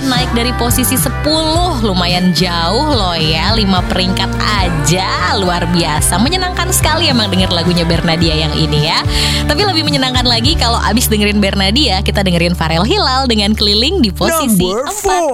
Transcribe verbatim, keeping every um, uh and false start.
naik dari posisi sepuluh. Lumayan jauh loh ya, lima peringkat aja. Luar biasa, menyenangkan sekali emang denger lagunya Bernadia yang ini ya. Tapi lebih menyenangkan lagi kalau abis dengerin Bernadia, kita dengerin Farel Hilal dengan Keliling di posisi empat.